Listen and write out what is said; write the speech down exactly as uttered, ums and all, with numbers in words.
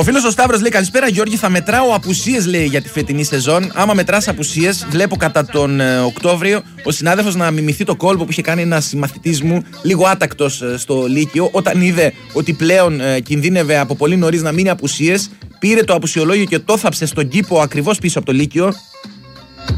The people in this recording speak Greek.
φίλος ο Σταύρος λέει: καλησπέρα Γιώργη, θα μετράω απουσίες, λέει, για τη φετινή σεζόν. Άμα μετράς απουσίες, βλέπω κατά τον ε, Οκτώβριο ο συνάδελφος να μιμηθεί το κόλπο που είχε κάνει ένας μαθητής μου, λίγο άτακτος ε, στο Λύκειο, όταν είδε ότι πλέον ε, κινδύνευε από πολύ νωρίς να μείνει απουσίες. Πήρε το απουσιολόγιο και το θάψε στον κήπο ακριβώς πίσω από το Λύκειο.